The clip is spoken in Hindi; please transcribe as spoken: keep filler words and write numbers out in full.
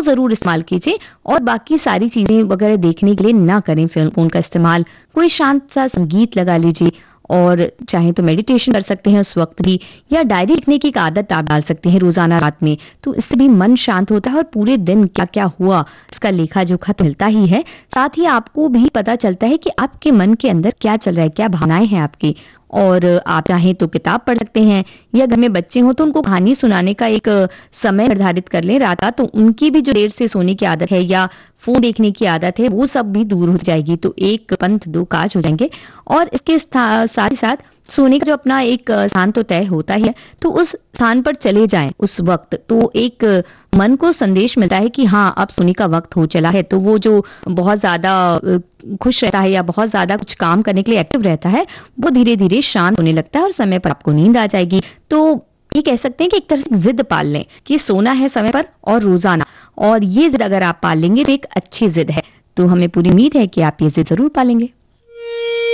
ज़रूर इस्तेमाल कीजिए और बाकी सारी चीज़ें वगैरह देखने के लिए ना करें फ़ोन का इस्तेमाल। कोई शांत सा संगीत लगा लीजिए और चाहे तो मेडिटेशन कर सकते हैं उस वक़्त भी, या डायरी लिखने की एक आदत आप डाल सकते हैं रोज़ाना रात में। तो इससे भी मन शांत होता है और पूरे दिन क्या-क्या हुआ इसका लेखा-जोखा तो मिलता ही है। साथ ही आपको भी पता चलता है कि आपके मन के अंदर क्या चल रहा है, क्या भावनाएँ हैं आपकी। और आप चाहें तो किताब पढ़ सकते हैं, या घर में बच्चे हों तो उनको कहानी सुनाने का एक समय निर्धारित कर लें रात का, तो उनकी भी जो देर से सोने की आदत है या फ़ोन देखने की आदत है वो सब भी दूर हो जाएगी। तो एक पंथ दो काज हो जाएँगे। और इसके स्था साथ ही साथ सोने का जो अपना एक स्थान तो तय होता ही है, तो उस स्थान पर चले जाएँ उस वक़्त, तो एक मन को संदेश मिलता है कि हाँ, अब सोने का वक़्त हो चला है। तो वो जो बहुत ज़्यादा अ, खुश रहता है या बहुत ज़्यादा कुछ काम करने के लिए एक्टिव रहता है, वो धीरे-धीरे शांत होने लगता है और समय पर आपको नींद आ जाएगी। तो ये कह सकते हैं कि एक तरह से ज़िद पाल लें कि सोना है समय पर और रोज़ाना, और ये ज़िद अगर आप पाल लेंगे तो एक अच्छी ज़िद है। तो हमें पूरी उम्मीद है कि आप ये ज़िद ज़रूर पालेंगे।